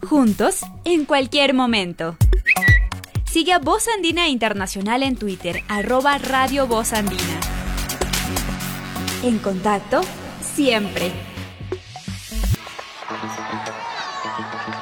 Juntos, en cualquier momento. Sigue a Voz Andina Internacional en Twitter, @Radio Voz Andina. En contacto, siempre.